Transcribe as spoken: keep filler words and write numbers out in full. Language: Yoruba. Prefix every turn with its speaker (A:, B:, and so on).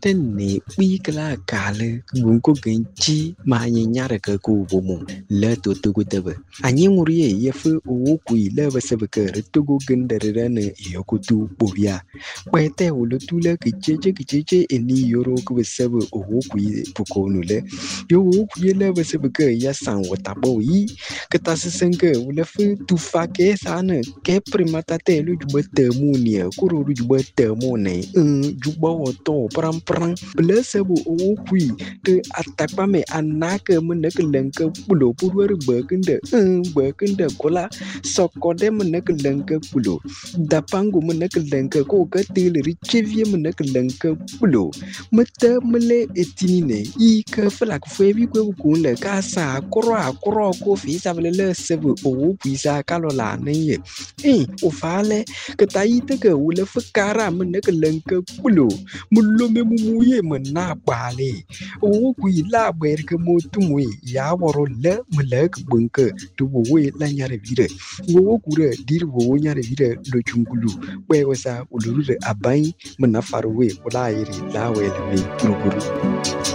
A: Tene wikla kale gunko genchi ma nyara ka ku bomo le to tugu tebe anyi ngurie yefu owo kui le basebeke tugu gendere ne yokutu bobia kwete ulutule kicheche kicheche eni yoro ku besebe owo kui pukonu le yo owo kui le basebeke ya san watabo yi ketasenke ulefu tufake sana ke primata te lu jubete munia kuru jubete mone un jubo to pram pram blessebu owo kui te atakpame anake meneke lenke pulo purwer bekende un bekende kola sokode meneke lenke pulo dapangu meneke lenke ko ketele richevie meneke lenke pulo mete mele etinine i ke flak febi kwe kunle kasa kro akro ko fi sabele sebu owo kui sa kalola neye eh ofale ketaite ke wule fukara meneke lenke pulo mulome mumuye mena bale o kui la ber ke motumwe ya woro le melek bunke to we la nyare vire wo kure dir wo nyare vire lo chungulu we wasa uluru abai mena farwe wala iri la we le mi